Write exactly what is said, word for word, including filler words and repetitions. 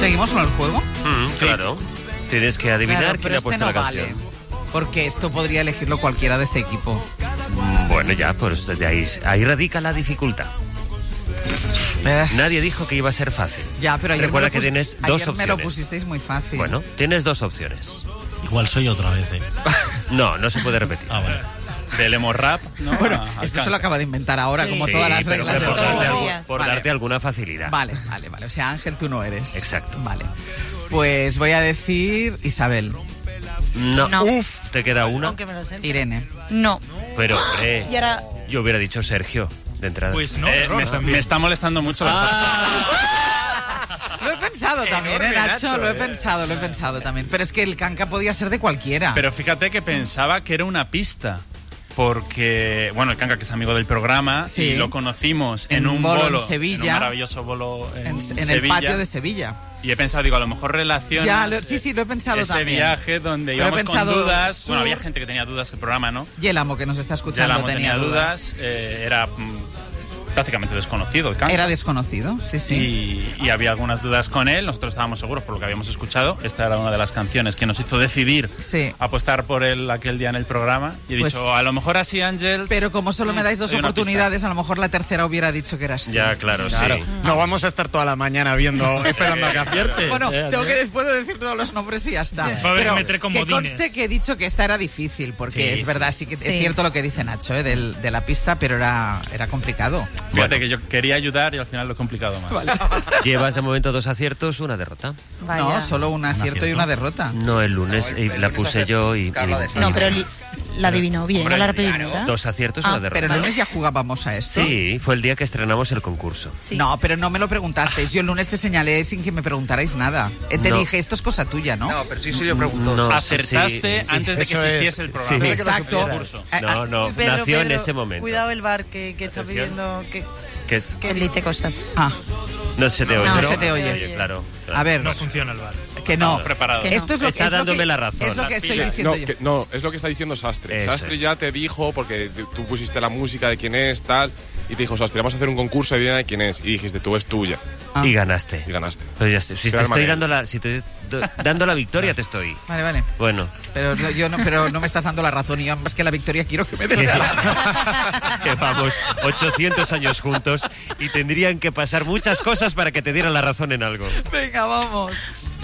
¿Seguimos con el juego? Mm, Sí. Claro. Tienes que adivinar Claro, quién pero ha puesto este no la vale. canción. Porque esto podría elegirlo cualquiera de este equipo. Mm, Bueno, ya, pues de ahí, ahí radica la dificultad. Eh, Nadie dijo que iba a ser fácil. ya, pero ayer, Recuerda me lo que pus- tienes ayer dos me lo opciones. pusisteis muy fácil. Bueno, tienes dos opciones. Igual soy otra vez, ¿eh? No, no se puede repetir. Ah, vale. Del emo rap, ¿no? Bueno, A- esto al se lo acaba de inventar ahora, Sí. como Sí, todas las pero reglas por, del por todos darte, los juego. algu- días. por Vale. darte alguna facilidad. Vale, vale, vale. O sea, Ángel, tú no eres. Exacto. Vale. Pues voy a decir Isabel. No. No. Uf, te queda una. Aunque me lo sé. Irene. No. Pero, hombre, Y ahora... yo hubiera dicho Sergio, de entrada. Pues no, Eh, error me, está, también. me está molestando mucho la Lo he pensado también, ¿eh, Enorme, Nacho? Nacho, Lo he eh. pensado, lo he pensado también. Pero es que el canca podía ser de cualquiera. Pero fíjate que pensaba que era una pista. Porque, bueno, el Canca, que es amigo del programa, Sí. y lo conocimos en, En un bolo bolo, en Sevilla. en un maravilloso bolo en, en, en el Sevilla. patio de Sevilla. Y he pensado, digo, a lo mejor relaciona Ya, lo- sí, sí, lo he pensado ese también. viaje donde Pero he íbamos pensado con dudas. sur- Bueno, había gente que tenía dudas del programa, ¿no? Y el amo que nos está Ya escuchando la tenía, tenía dudas. eh, era mm, prácticamente desconocido el Canca. Era desconocido, sí, sí. Y, y había algunas dudas con él. Nosotros estábamos seguros por lo que habíamos escuchado. Esta era una de las canciones que nos hizo decidir Sí. apostar por él aquel día en el programa. Y he Pues- dicho, a lo mejor así, Ángel. Pero como solo me dais dos Hay una oportunidades, a lo mejor la tercera hubiera dicho que eras tú. Ya, claro, Claro. sí. No vamos a estar toda la mañana viendo, esperando a que aciertes. Bueno, ¿eh? tengo que después de decir todos los nombres y ya está. Va a haber Pero que meter que comodines. conste que he dicho que esta era difícil, porque Sí, es sí. verdad, sí que Sí. es cierto lo que dice Nacho, ¿eh? Del- de la pista, pero era, era complicado. Fíjate Bueno. que yo quería ayudar y al final lo he complicado más. Llevas de momento dos aciertos, una derrota. Vaya. No, solo un acierto y acierto. una derrota. No, el lunes y la puse yo y... y- No, pero li- la adivinó bien, Hombre, ¿no? La claro. primera. Dos aciertos y Ah, una derrota. Pero el lunes ya jugábamos a esto. Sí, fue el día que estrenamos el concurso. Sí. No, pero no me lo preguntasteis. Yo el lunes te señalé sin que me preguntarais nada. Eh, Te No. dije, esto es cosa tuya, ¿no? No, pero sí, sí, yo pregunto. No, Acertaste sí, sí. antes de que Eso es. existiese el programa. Sí. Antes de que lo Exacto. supieras. Concurso. Eh, No, no, Pedro, nació en Pedro, ese momento. Cuidado el bar que, que está Atención. pidiendo que, Que es- que él dice cosas. Ah, no se te oye. No, ¿no? se te oye. Claro, claro. a ver, No funciona el bar. que no. Estamos preparados. Que no. Esto es lo, Está es lo dándome que, la razón. Es lo que Las estoy pilas. diciendo No, yo. que- no, es lo que está diciendo Sastre. Eso Sastre es. ya te dijo, porque t- tú pusiste la música de quién es, tal, y te dijo, Sastre, vamos a hacer un concurso de de quién es. Y dijiste, tú es tuya. Ah. Y ganaste. Y ganaste. Pero ya estoy- si te Será el estoy Manel. dando la, si te do- dando la victoria, te estoy. Vale, vale. Bueno, Pero no, yo no, pero no me estás dando la razón y yo más que la victoria quiero que me des la razón. llevamos ochocientos años juntos y tendrían que pasar muchas cosas para que te dieran la razón en algo. Venga, vamos.